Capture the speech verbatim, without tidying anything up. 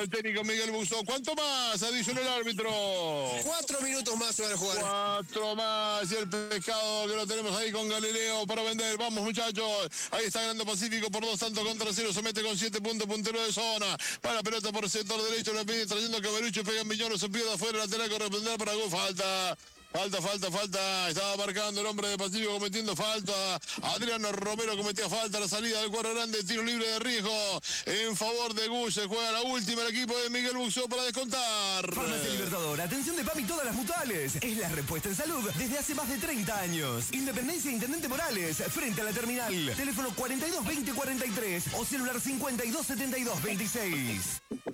El técnico Miguel Buxó. ¿Cuánto más? Adicionó el árbitro. Cuatro minutos más se van a jugar. Cuatro más. Y el pescado que lo tenemos ahí con Galileo para vender. Vamos, muchachos. Ahí está ganando Pacífico por dos tantos contra cero. Se mete con siete puntos, puntero de zona. Para la pelota por el sector derecho. Le pide trayendo que Berucho pega en Millón. Se pierde afuera. Lateral corresponder para gol. Falta. Falta, falta, falta. Estaba marcando el hombre de Pacífico cometiendo falta. Adriano Romero cometía falta a la salida del cuadro grande. Tiro libre de riesgo en favor de Gus. Se juega la última el equipo de Miguel Buxó para descontar. Farmacia Libertador. Atención de PAMI todas las mutuales. Es la respuesta en salud desde hace más de treinta años. Independencia Intendente Morales. Frente a la terminal. Teléfono cuarenta y dos veinte cuarenta y tres o celular cincuenta y dos setenta y dos veintiséis.